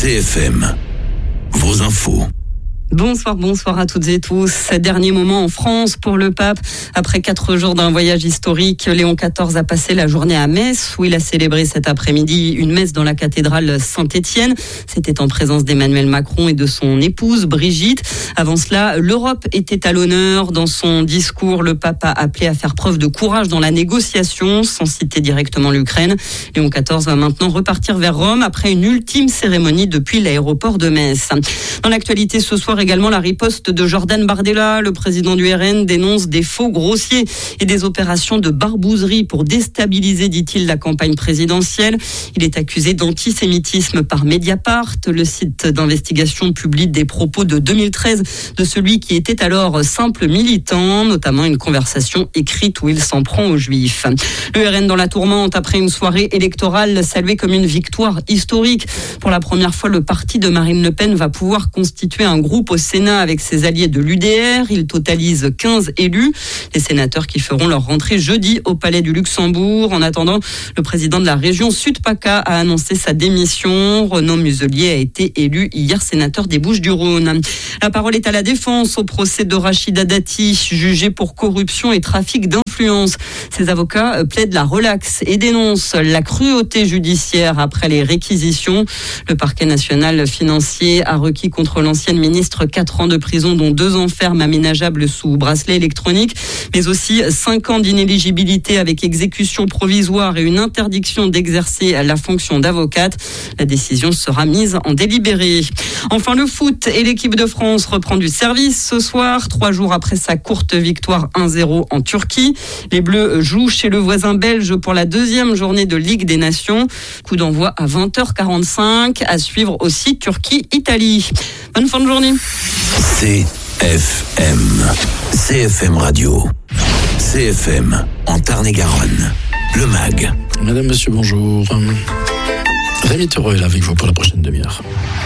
CFM, vos infos. Bonsoir à toutes et tous. Dernier moment en France pour le pape. Après 4 jours d'un voyage historique, Léon XIV a passé la journée à Metz, où il a célébré cet après-midi une messe dans la cathédrale Saint-Étienne. C'était en présence d'Emmanuel Macron et de son épouse Brigitte. Avant cela, l'Europe était à l'honneur. Dans son discours, le pape a appelé à faire preuve de courage dans la négociation, sans citer directement l'Ukraine. Léon XIV va maintenant repartir vers Rome après une ultime cérémonie depuis l'aéroport de Metz. Dans l'actualité ce soir, également la riposte de Jordan Bardella. Le président du RN dénonce des faux grossiers et des opérations de barbouzerie pour déstabiliser, dit-il, la campagne présidentielle. Il est accusé d'antisémitisme par Mediapart. Le site d'investigation publie des propos de 2013 de celui qui était alors simple militant, notamment une conversation écrite où il s'en prend aux Juifs. Le RN dans la tourmente après une soirée électorale saluée comme une victoire historique. Pour la première fois, le parti de Marine Le Pen va pouvoir constituer un groupe au Sénat avec ses alliés de l'UDR. Il totalise 15 élus. Les sénateurs qui feront leur rentrée jeudi au Palais du Luxembourg. En attendant, le président de la région Sud-PACA a annoncé sa démission. Renaud Muselier a été élu hier sénateur des Bouches-du-Rhône. La parole est à la défense au procès de Rachida Dati, jugé pour corruption et trafic d'influence. Ses avocats plaident la relaxe et dénoncent la cruauté judiciaire après les réquisitions. Le parquet national financier a requis contre l'ancienne ministre 4 ans de prison, dont 2 ans ferme aménageable sous bracelet électronique, mais aussi 5 ans d'inéligibilité avec exécution provisoire et une interdiction d'exercer la fonction d'avocate. La décision sera mise en délibéré. Enfin, le foot et l'équipe de France reprend du service ce soir, 3 jours après sa courte victoire 1-0 en Turquie. Les Bleus jouent chez le voisin belge pour la 2e journée de Ligue des Nations. Coup d'envoi à 20h45. À suivre aussi Turquie-Italie. Bonne fin de journée. CFM Radio. CFM en Tarn-et-Garonne. Le MAG. Madame, monsieur, bonjour. Rémi Taureau est là avec vous pour la prochaine demi-heure.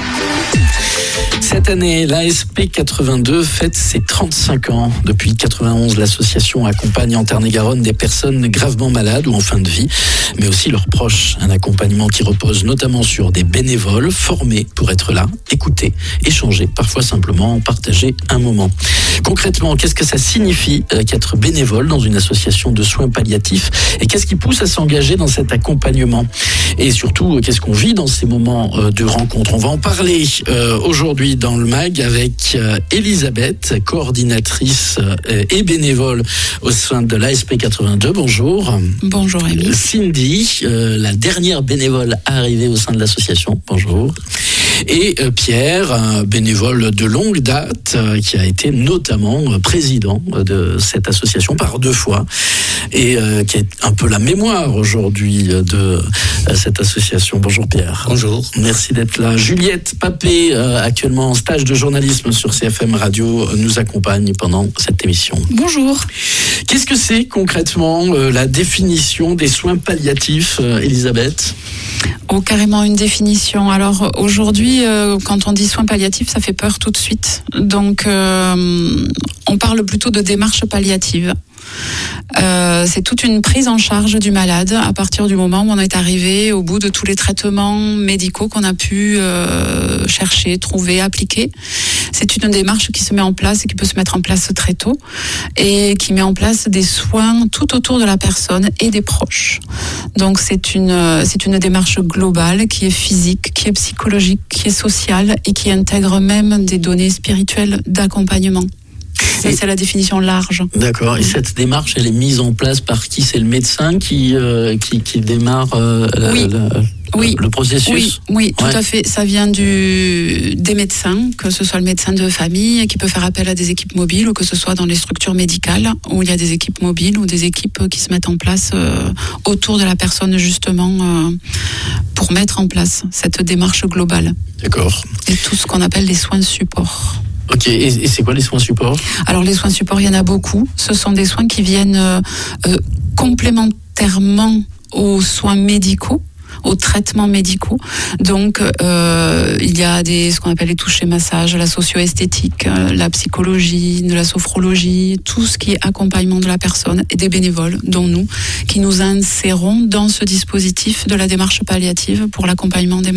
Cette année, l'ASP 82 fête ses 35 ans. Depuis 91, l'association accompagne en Tarn-et-Garonne des personnes gravement malades ou en fin de vie, mais aussi leurs proches. Un accompagnement qui repose notamment sur des bénévoles formés pour être là, écouter, échanger, parfois simplement partager un moment. Concrètement, qu'est-ce que ça signifie qu'être bénévole dans une association de soins palliatifs et qu'est-ce qui pousse à s'engager dans cet accompagnement? Et surtout, qu'est-ce qu'on vit dans ces moments de rencontre? On va en parler aujourd'hui dans le MAG avec Elisabeth, coordinatrice et bénévole au sein de l'ASP 82. Bonjour. Bonjour Émilie. Cindy, la dernière bénévole arrivée au sein de l'association. Bonjour. Et Pierre, un bénévole de longue date qui a été notamment président de cette association par 2 fois et qui est un peu la mémoire aujourd'hui de cette association. Bonjour Pierre. Bonjour. Merci d'être là. Juliette Papé, actuellement en stage de journalisme sur CFM Radio, nous accompagne pendant cette émission. Bonjour. Qu'est-ce que c'est concrètement la définition des soins palliatifs, Elisabeth ? Oh, carrément une définition. Alors aujourd'hui, quand on dit soins palliatifs, ça fait peur tout de suite. Donc on parle plutôt de démarche palliative. C'est toute une prise en charge du malade à partir du moment où on est arrivé au bout de tous les traitements médicaux qu'on a pu chercher, trouver, appliquer. C'est une démarche qui se met en place et qui peut se mettre en place très tôt et qui met en place des soins tout autour de la personne et des proches. Donc c'est une démarche globale qui est physique, qui est psychologique, qui est sociale et qui intègre même des données spirituelles d'accompagnement. C'est la définition large. D'accord. Et cette démarche, elle est mise en place par qui? C'est le médecin qui démarre le processus? Oui, tout à fait. Ça vient des médecins, que ce soit le médecin de famille qui peut faire appel à des équipes mobiles ou que ce soit dans les structures médicales où il y a des équipes mobiles ou des équipes qui se mettent en place autour de la personne justement pour mettre en place cette démarche globale. D'accord. Et tout ce qu'on appelle les soins de support. Ok, et c'est quoi les soins support? Alors les soins support, il y en a beaucoup. Ce sont des soins qui viennent complémentairement aux soins médicaux, aux traitements médicaux. Donc il y a ce qu'on appelle les touchés massages, la socio-esthétique, la psychologie, de la sophrologie, tout ce qui est accompagnement de la personne et des bénévoles, dont nous, qui nous insérons dans ce dispositif de la démarche palliative pour l'accompagnement des malades.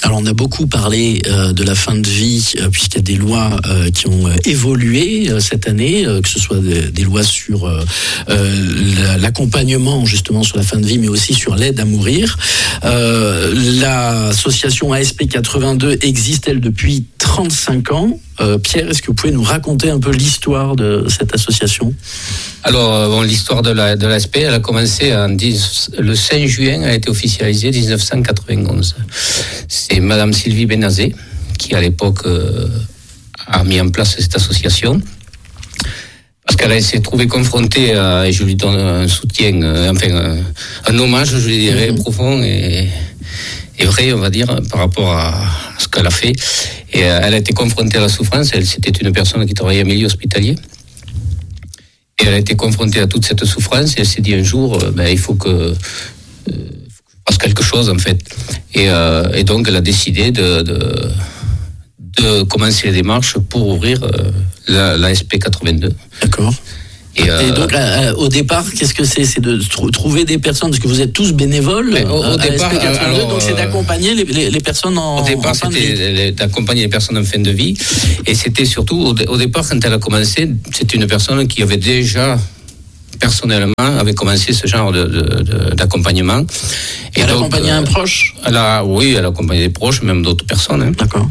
Alors on a beaucoup parlé de la fin de vie puisqu'il y a des lois qui ont évolué cette année, que ce soit des lois sur l'accompagnement justement sur la fin de vie, mais aussi sur l'aide à mourir. L'association ASP 82 existe elle depuis 35 ans. Pierre, est-ce que vous pouvez nous raconter un peu l'histoire de cette association ? Alors, l'histoire de l'ASP, elle a commencé le 5 juin, a été officialisée 1991. C'est Madame Sylvie Benazé qui, à l'époque, a mis en place cette association. Parce qu'elle s'est trouvée confrontée et je lui donne un soutien, un hommage, je lui dirais, profond et vrai, on va dire, par rapport à ce qu'elle a fait. Et elle a été confrontée à la souffrance. C'était une personne qui travaillait en milieu hospitalier. Et elle a été confrontée à toute cette souffrance. Et elle s'est dit un jour, il faut que je fasse quelque chose, en fait. Et donc, elle a décidé de commencer les démarches pour ouvrir l'ASP 82. D'accord. Et donc, au départ, qu'est-ce que c'est ? C'est de trouver des personnes, parce que vous êtes tous bénévoles au départ, ASP 82, donc c'est d'accompagner les personnes en fin de vie. Au départ, c'était d'accompagner les personnes en fin de vie. Et c'était surtout, au départ, quand elle a commencé, c'était une personne qui avait déjà, personnellement, avait commencé ce genre d'accompagnement. Et elle accompagnait un proche ? Elle a accompagné des proches, même d'autres personnes. Hein. D'accord.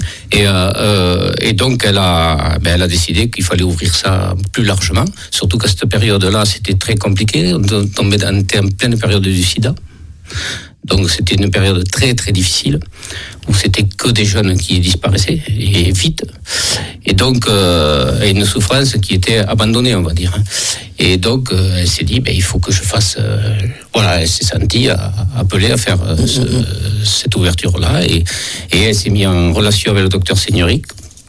Et donc elle a décidé qu'il fallait ouvrir ça plus largement, surtout qu'à cette période-là c'était très compliqué, on tombait en pleine période du sida, donc c'était une période très très difficile où c'était que des jeunes qui disparaissaient et vite, et donc une souffrance qui était abandonnée, on va dire. Et donc elle s'est dit il faut que je fasse elle s'est sentie appelée à faire cette ouverture-là, et elle s'est mise en relation avec le docteur Seigneuric.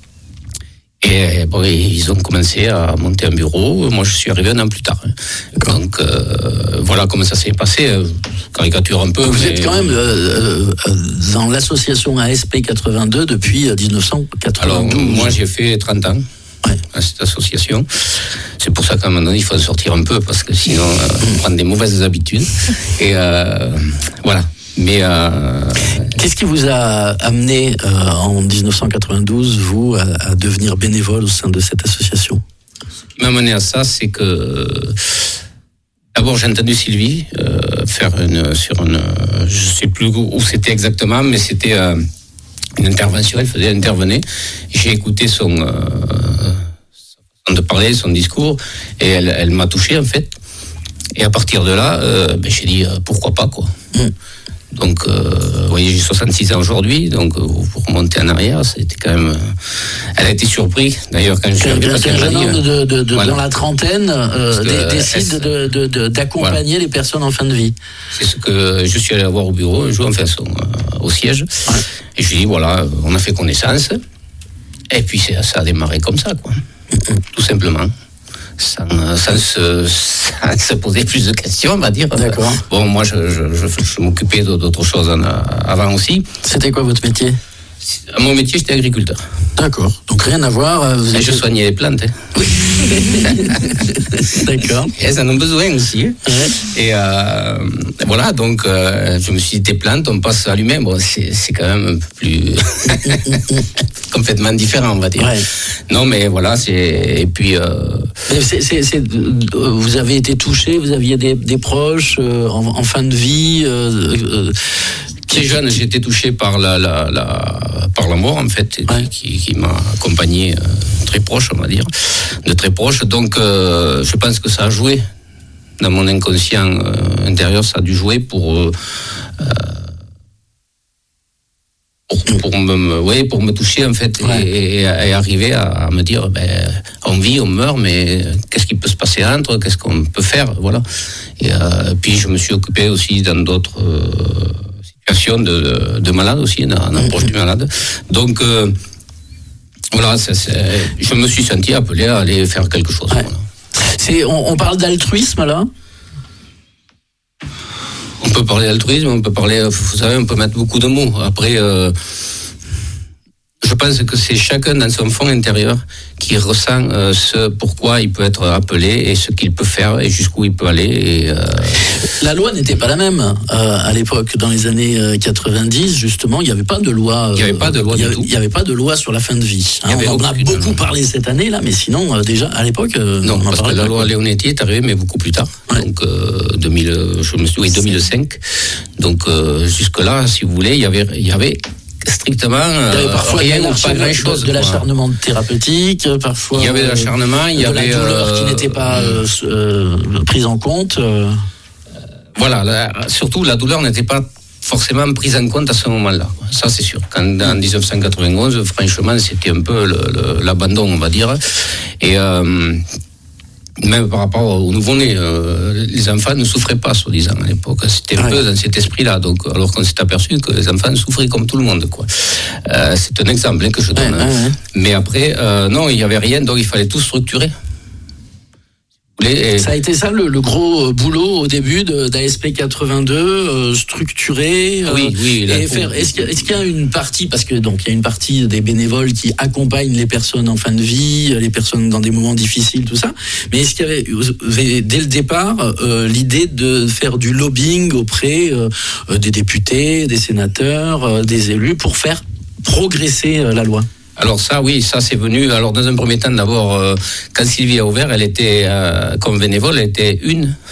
Et ils ont commencé à monter un bureau. Moi, je suis arrivé un an plus tard. Donc, voilà comment ça s'est passé. Caricature un peu. Vous êtes quand même dans l'association ASP 82 depuis 1992. Alors, moi, j'ai fait 30 ans à cette association. C'est pour ça qu'à un moment donné, il faut en sortir un peu, parce que sinon, on prend des mauvaises habitudes. Et voilà. Mais qu'est-ce qui vous a amené en 1992, vous, à devenir bénévole au sein de cette association ? Ce qui m'a amené à ça, c'est que d'abord j'ai entendu Sylvie faire je sais plus où c'était exactement, mais c'était une intervention. Elle intervenait. J'ai écouté son façon de parler, son discours, et elle m'a touché en fait. Et à partir de là, j'ai dit pourquoi pas quoi. Donc, vous voyez, j'ai 66 ans aujourd'hui, donc pour remonter en arrière, c'était quand même... Elle a été surprise, d'ailleurs, quand je suis arrivé. Un jeune homme dans la trentaine décide d'accompagner les personnes en fin de vie. C'est ce que je suis allé voir au bureau, un jour, au siège. Ouais. Et je lui ai dit, voilà, on a fait connaissance. Et puis, ça a démarré comme ça, quoi. Tout simplement. Sans se poser plus de questions, on va dire. D'accord. Bon, moi, je m'occupais d'autres choses avant aussi. C'était quoi votre métier ? Mon métier, j'étais agriculteur. D'accord. Donc rien à voir. Je soignais les plantes. Oui. D'accord. Et elles en ont besoin aussi. Ouais. Et voilà, donc je me suis dit, des plantes, on passe à l'humain. Bon, c'est quand même un peu plus complètement différent, on va dire. Ouais. Non, mais voilà, et puis. Vous avez été touché, vous aviez des proches en fin de vie. Très jeune, j'ai été touché par la mort, en fait, ouais. qui m'a accompagné très proche, on va dire, de très proche. Donc, je pense que ça a joué dans mon inconscient intérieur, ça a dû jouer pour me toucher, en fait, ouais. et arriver à me dire, on vit, on meurt, mais qu'est-ce qui peut se passer entre, qu'est-ce qu'on peut faire, voilà. Et puis, je me suis occupé aussi dans d'autres situation de malade aussi, en approche du malade. Donc, voilà, je me suis senti appelé à aller faire quelque chose. Ouais. Voilà. On parle d'altruisme, là ? On peut parler d'altruisme, on peut parler, vous savez, on peut mettre beaucoup de mots. Après, je je pense que c'est chacun dans son fond intérieur qui ressent ce pourquoi il peut être appelé et ce qu'il peut faire et jusqu'où il peut aller. Et, La loi n'était pas la même à l'époque, dans les années 90, justement, il n'y avait pas de loi. Il n'y avait pas de loi du tout. Il n'y avait pas de loi sur la fin de vie. Il y avait on en a aucune beaucoup loi. parlé cette année, là, mais sinon, déjà, à l'époque, non, on en parce que parlait la pas. loi Leonetti est arrivée, mais beaucoup plus tard. Ouais. Donc, 2005. Donc, jusque-là, si vous voulez, il y avait strictement Il y avait parfois rien ou pas grand-chose. de l'acharnement thérapeutique, parfois. Il y avait de l'acharnement, il y avait de la douleur qui n'était pas prise en compte. Voilà, surtout la douleur n'était pas forcément prise en compte à ce moment-là. Ça, c'est sûr. En 1991, franchement, c'était un peu l'abandon, on va dire. Et même par rapport aux nouveau-nés, les enfants ne souffraient pas, soi-disant, à l'époque. C'était un peu dans cet esprit-là. Donc, alors qu'on s'est aperçu que les enfants souffraient comme tout le monde, quoi. C'est un exemple que je donne. Mais après, non, il n'y avait rien, donc il fallait tout structurer. Ça a été ça le gros boulot au début d'ASP 82, structurer. Oui. Et faire. Est-ce qu'il y a une partie, parce que donc il y a une partie des bénévoles qui accompagnent les personnes en fin de vie, les personnes dans des moments difficiles, tout ça. Mais est-ce qu'il y avait dès le départ l'idée de faire du lobbying auprès des députés, des sénateurs, des élus pour faire progresser la loi? Alors ça, oui, ça c'est venu. Alors dans un premier temps, d'abord, quand Sylvie a ouvert, elle était comme bénévole, elle était une